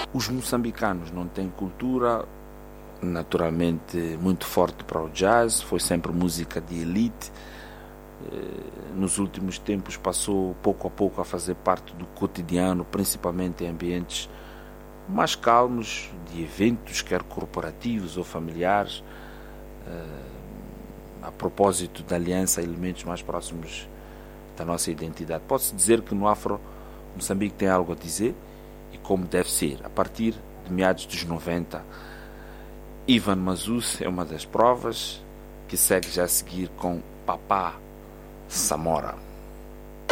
Os moçambicanos não têm cultura naturalmente muito forte para o jazz, foi sempre música de elite. Nos últimos tempos passou pouco a pouco a fazer parte do cotidiano, principalmente em ambientes mais calmos, de eventos, quer corporativos ou familiares. A propósito da aliança, elementos mais próximos da nossa identidade. Pode-se dizer que no Afro Moçambique tem algo a dizer e como deve ser. A partir de meados dos 90, Ivan Mazus é uma das provas, que segue já a seguir com Papá Samora.